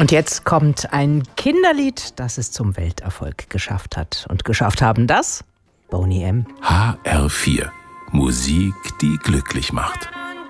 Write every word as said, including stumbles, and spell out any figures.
Und jetzt kommt ein Kinderlied, das es zum Welterfolg geschafft hat. Und geschafft haben das Boney M. H R vier. Musik, die glücklich macht.